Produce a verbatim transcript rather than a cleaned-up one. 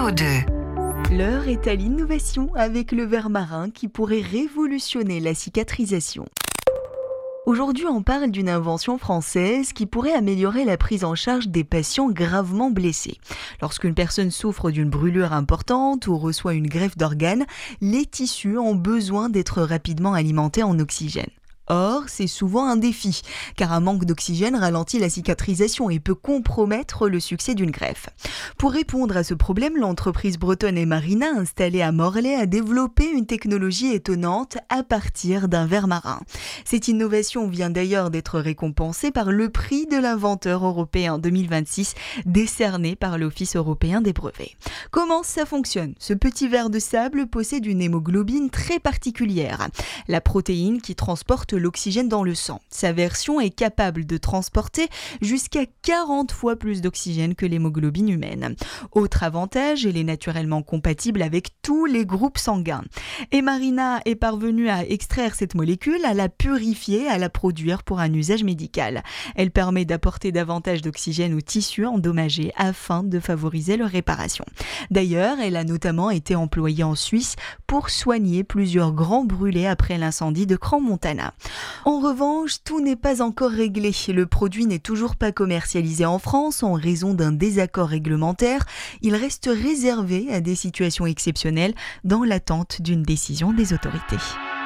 numéro deux. L'heure est à l'innovation avec le verre marin qui pourrait révolutionner la cicatrisation. Aujourd'hui, on parle d'une invention française qui pourrait améliorer la prise en charge des patients gravement blessés. Lorsqu'une personne souffre d'une brûlure importante ou reçoit une greffe d'organes, les tissus ont besoin d'être rapidement alimentés en oxygène. Or, c'est souvent un défi, car un manque d'oxygène ralentit la cicatrisation et peut compromettre le succès d'une greffe. Pour répondre à ce problème, l'entreprise bretonne Emarina, installée à Morlaix, a développé une technologie étonnante à partir d'un verre marin. Cette innovation vient d'ailleurs d'être récompensée par le prix de l'inventeur européen deux mille vingt-six, décerné par l'Office européen des brevets. Comment ça fonctionne ? Ce petit verre de sable possède une hémoglobine très particulière, la protéine qui transporte l'oxygène dans le sang. Sa version est capable de transporter jusqu'à quarante fois plus d'oxygène que l'hémoglobine humaine. Autre avantage, elle est naturellement compatible avec tous les groupes sanguins. Emarina est parvenue à extraire cette molécule, à la purifier, à la produire pour un usage médical. Elle permet d'apporter davantage d'oxygène aux tissus endommagés afin de favoriser leur réparation. D'ailleurs, elle a notamment été employée en Suisse pour soigner plusieurs grands brûlés après l'incendie de Crans-Montana. En revanche, tout n'est pas encore réglé. Le produit n'est toujours pas commercialisé en France en raison d'un désaccord réglementaire. Il reste réservé à des situations exceptionnelles dans l'attente d'une décision des autorités.